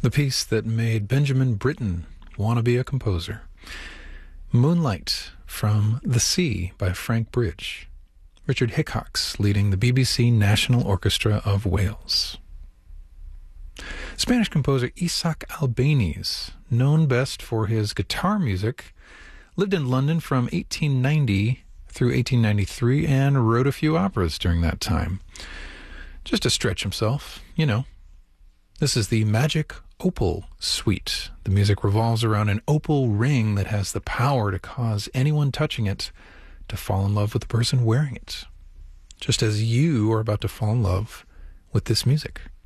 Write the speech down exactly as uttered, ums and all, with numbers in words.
the piece that made Benjamin Britten want to be a composer. Moonlight from The Sea by Frank Bridge. Richard Hickox leading the B B C National Orchestra of Wales. Spanish composer Isaac Albéniz, known best for his guitar music, lived in London from eighteen ninety through eighteen ninety-three and wrote a few operas during that time. Just to stretch himself, you know. This is the Magic Opal Suite. The music revolves around an opal ring that has the power to cause anyone touching it to fall in love with the person wearing it. Just as you are about to fall in love with this music.